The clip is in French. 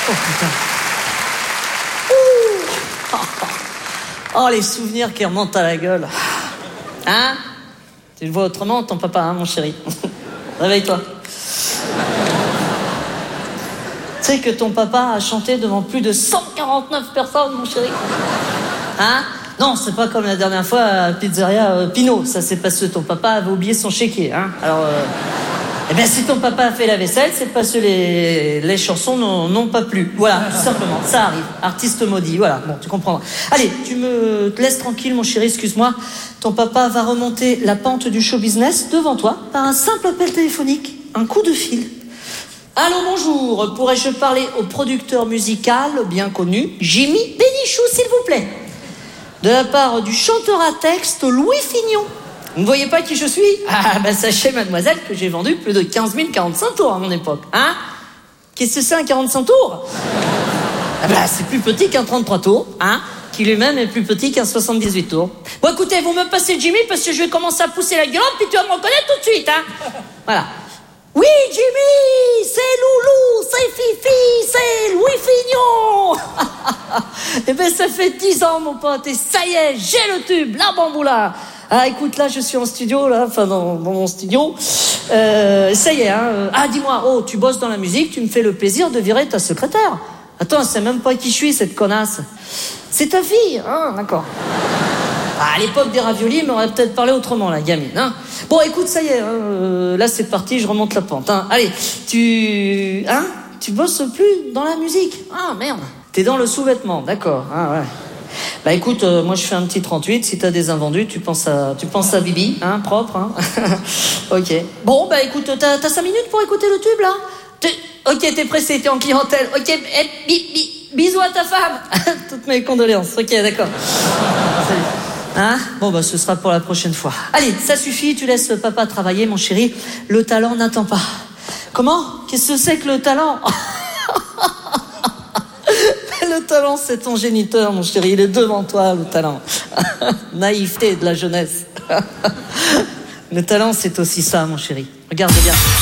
Oh putain. Ouh. Oh, les souvenirs qui remontent à la gueule. Hein? Tu le vois autrement, ton papa, hein, mon chéri? Réveille-toi. Tu sais que ton papa a chanté devant plus de 149 personnes, mon chéri? Hein? Non, c'est pas comme la dernière fois à Pizzeria Pinot. Ça, c'est parce que ton papa avait oublié son chéquier, hein? Alors, eh bien, si ton papa a fait la vaisselle, c'est parce que les chansons n'ont pas plu. Voilà, tout simplement, ça arrive. Artiste maudit, voilà, bon, tu comprends. Allez, te laisses tranquille, mon chéri, excuse-moi. Ton papa va remonter la pente du show business devant toi par un simple appel téléphonique, un coup de fil. Allô, bonjour, pourrais-je parler au producteur musical bien connu, Jimmy Bénichou, s'il vous plaît? De la part du chanteur à texte Louis Fignon. Vous ne voyez pas qui je suis? Ah, bah sachez, mademoiselle, que j'ai vendu plus de 15 045 tours à mon époque. Hein? Qu'est-ce que c'est un 45 tours? Ah bah, c'est plus petit qu'un 33 tours, hein? Qui lui-même est plus petit qu'un 78 tours. Bon, écoutez, vous me passez Jimmy parce que je vais commencer à pousser la gueule, puis tu vas me reconnaître tout de suite, hein? Voilà. Oui, Jimmy, c'est Loulou, c'est Fifi, c'est Louis Fignon. Eh ben, ça fait 10 ans, mon pote, et ça y est, j'ai le tube, la bamboula. Ah, écoute, là, je suis en studio, là, enfin, dans mon studio. Ça y est, hein. Ah, dis-moi, oh, tu bosses dans la musique, tu me fais le plaisir de virer ta secrétaire. Attends, elle sait même pas qui je suis, cette connasse. C'est ta fille, hein, d'accord. Ah, à l'époque des raviolis, il m'aurait peut-être parlé autrement, la gamine, hein. Bon, écoute, ça y est, hein, là, c'est parti, je remonte la pente, hein. Allez, tu bosses plus dans la musique? Ah, merde. T'es dans le sous-vêtement, d'accord, ah, ouais. Bah, écoute, moi, je fais un petit 38, si t'as des invendus, tu penses à Bibi, hein, propre, hein. Ok. Bon, bah, écoute, t'as 5 minutes pour écouter le tube, là? Ok, t'es pressé, t'es en clientèle, ok, bisous à ta femme. Toutes mes condoléances, ok, d'accord. Salut. Hein? Bon, bah, ce sera pour la prochaine fois. Allez, ça suffit, tu laisses papa travailler, mon chéri. Le talent n'attend pas. Comment? Qu'est-ce que c'est que le talent? Le talent, c'est ton géniteur, mon chéri. Il est devant toi, le talent. Naïveté de la jeunesse. Le talent, c'est aussi ça, mon chéri. Regarde bien.